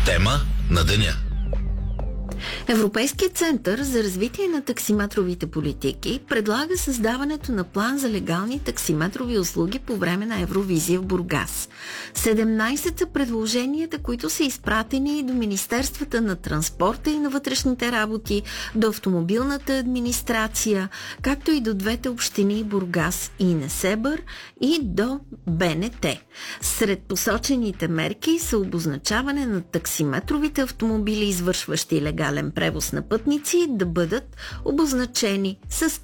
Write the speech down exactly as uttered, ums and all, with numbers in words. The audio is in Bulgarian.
Тема на деня. Европейският център за развитие на таксиметровите политики предлага създаването на план за легални таксиметрови услуги по време на Евровизия в Бургас. седемнайсет са предложенията, които са изпратени до Министерствата на транспорта и на вътрешните работи, до автомобилната администрация, както и до двете общини Бургас и Несебър и до БНТ. Сред посочените мерки са обозначаване на таксиметровите автомобили, извършващи легален превоз на пътници, да бъдат обозначени с